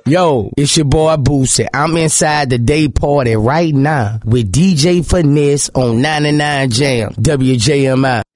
Yo, it's your boy Boosie. I'm inside the day party right now with DJ Finesse on 99 Jam, WJMI.